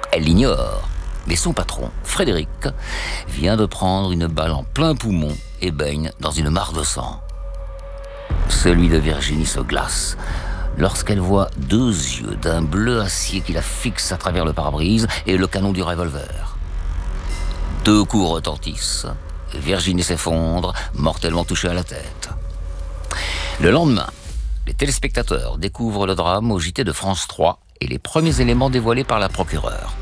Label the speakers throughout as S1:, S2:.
S1: Elle l'ignore, mais son patron, Frédéric, vient de prendre une balle en plein poumon et baigne dans une mare de sang. Celui de Virginie se glace lorsqu'elle voit 2 yeux d'un bleu acier qui la fixent à travers le pare-brise et le canon du revolver. 2 coups retentissent. Virginie s'effondre, mortellement touchée à la tête. Le lendemain, les téléspectateurs découvrent le drame au JT de France 3 et les premiers éléments dévoilés par la procureure.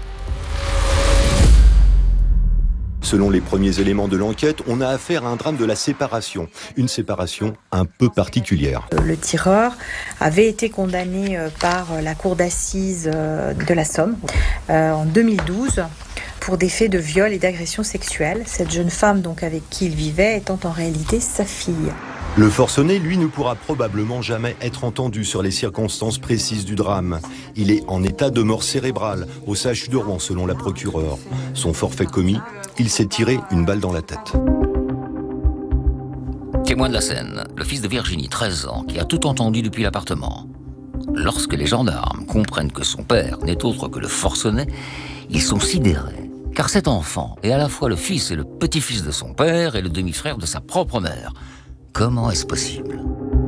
S2: Selon les premiers éléments de l'enquête, on a affaire à un drame de la séparation. Une séparation un peu particulière.
S3: Le tireur avait été condamné par la cour d'assises de la Somme en 2012 pour des faits de viol et d'agression sexuelle. Cette jeune femme donc avec qui il vivait étant en réalité sa fille.
S2: Le forcené, lui, ne pourra probablement jamais être entendu sur les circonstances précises du drame. Il est en état de mort cérébrale, au CHU de Rouen, selon la procureure. Son forfait commis, il s'est tiré une balle dans la tête.
S1: Témoin de la scène, le fils de Virginie, 13 ans, qui a tout entendu depuis l'appartement. Lorsque les gendarmes comprennent que son père n'est autre que le forcené, ils sont sidérés. Car cet enfant est à la fois le fils et le petit-fils de son père et le demi-frère de sa propre mère. Comment est-ce possible ?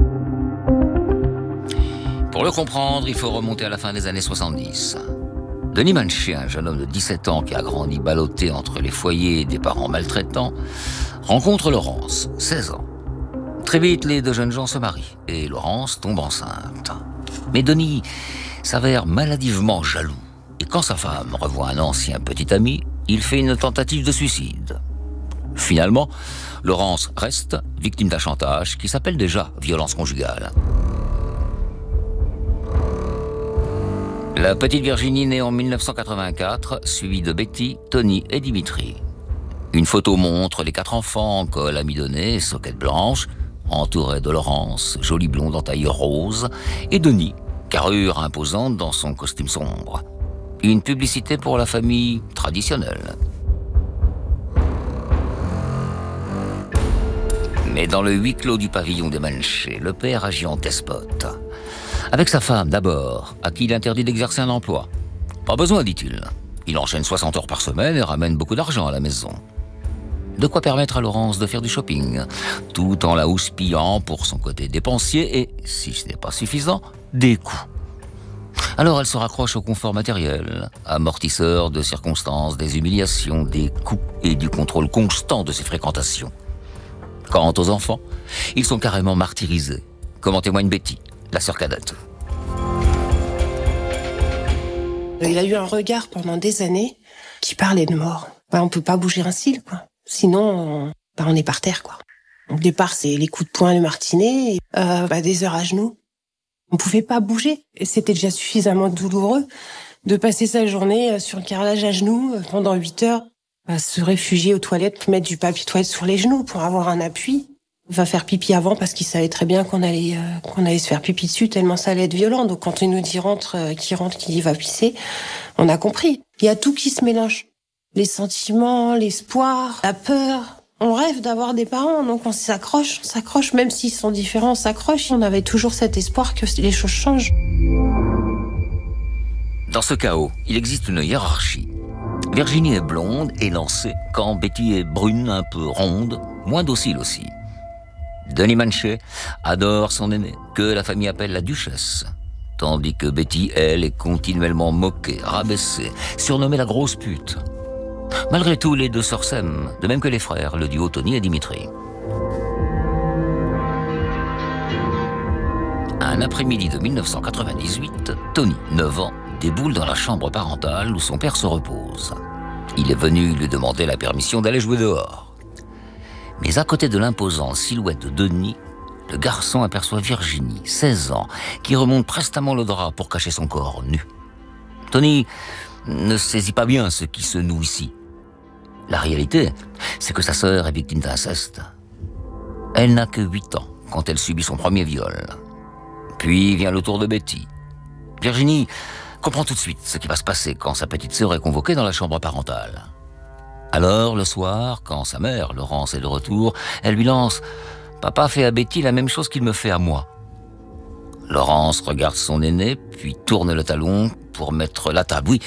S1: Pour le comprendre, il faut remonter à la fin des années 70. Denis Manché, un jeune homme de 17 ans qui a grandi ballotté entre les foyers des parents maltraitants, rencontre Laurence, 16 ans. Très vite, les 2 jeunes gens se marient et Laurence tombe enceinte. Mais Denis s'avère maladivement jaloux. Et quand sa femme revoit un ancien petit ami, il fait une tentative de suicide. Finalement, Laurence reste victime d'un chantage qui s'appelle déjà violence conjugale. La petite Virginie naît en 1984, suivie de Betty, Tony et Dimitri. Une photo montre les 4 enfants en col amidonné et soquette blanche, entourés de Laurence, jolie blonde en tailleur rose, et Denis, carrure imposante dans son costume sombre. Une publicité pour la famille traditionnelle. Mais dans le huis clos du pavillon des Manché, le père agit en despote. Avec sa femme d'abord, à qui il interdit d'exercer un emploi. Pas besoin, dit-il. Il enchaîne 60 heures par semaine et ramène beaucoup d'argent à la maison. De quoi permettre à Laurence de faire du shopping, tout en la houspillant pour son côté dépensier et, si ce n'est pas suffisant, des coups. Alors elle se raccroche au confort matériel, amortisseur de circonstances, des humiliations, des coups et du contrôle constant de ses fréquentations. Quant aux enfants, ils sont carrément martyrisés, comme en témoigne Betty, la sœur cadette.
S4: Il a eu un regard pendant des années qui parlait de mort. On peut pas bouger un cil, quoi. Sinon, on est par terre, quoi. Au départ, c'est les coups de poing, le martinet, des heures à genoux. On pouvait pas bouger. Et c'était déjà suffisamment douloureux de passer sa journée sur le carrelage à genoux pendant 8 heures, à se réfugier aux toilettes, mettre du papier toilette sur les genoux pour avoir un appui. On va faire pipi avant parce qu'il savait très bien qu'on allait se faire pipi dessus tellement ça allait être violent. Donc quand il nous dit qu'il va pisser, on a compris. Il y a tout qui se mélange. Les sentiments, l'espoir, la peur. On rêve d'avoir des parents, donc on s'accroche, même s'ils sont différents, on s'accroche. On avait toujours cet espoir que les choses changent.
S1: Dans ce chaos, il existe une hiérarchie. Virginie est blonde, élancée, quand Betty est brune, un peu ronde, moins docile aussi. Denis Manché adore son aînée, que la famille appelle la duchesse. Tandis que Betty, elle, est continuellement moquée, rabaissée, surnommée la grosse pute. Malgré tout, les 2 sœurs s'aiment, de même que les frères, le duo Tony et Dimitri. Un après-midi de 1998, Tony, 9 ans, déboule dans la chambre parentale où son père se repose. Il est venu lui demander la permission d'aller jouer dehors. Mais à côté de l'imposante silhouette de Denis, le garçon aperçoit Virginie, 16 ans, qui remonte prestement le drap pour cacher son corps nu. Tony ne saisit pas bien ce qui se noue ici. La réalité, c'est que sa sœur est victime d'inceste. Elle n'a que 8 ans quand elle subit son premier viol. Puis vient le tour de Betty. Virginie comprend tout de suite ce qui va se passer quand sa petite sœur est convoquée dans la chambre parentale. Alors, le soir, quand sa mère, Laurence, est de retour, elle lui lance « Papa fait à Betty la même chose qu'il me fait à moi ». Laurence regarde son aîné, puis tourne le talon pour mettre la table. Oui,